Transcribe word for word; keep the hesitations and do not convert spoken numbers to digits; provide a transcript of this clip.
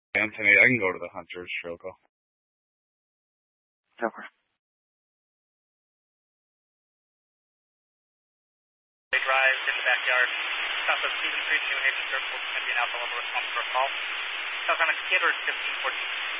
Anthony, I can go to the Hunters Trail call. Over. They drive in the backyard. South of Stephen Street, New Haven Circle, can be an alpha level response for a call. South on a skid or fifteen fourteen.